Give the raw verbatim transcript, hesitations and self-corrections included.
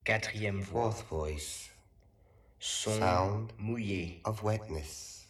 Quatrième voix. Fourth voice. Son Sound mouillé. of wetness.